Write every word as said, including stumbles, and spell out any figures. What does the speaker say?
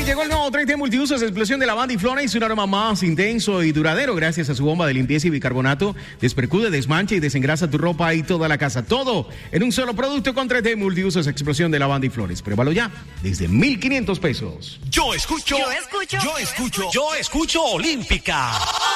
llegó el nuevo tres T multiusos, explosión de lavanda y flora y su aroma más intenso y duradero gracias a su bomba de limpieza y bicarbonato. Despercude, desmancha y desengrasa tu ropa y toda la casa. Todo en un solo producto con tres T multiusos, explosión de lavanda y flores. Pruébalo ya desde mil quinientos pesos. Yo escucho. Yo escucho. Yo escucho. Yo escucho Olímpica.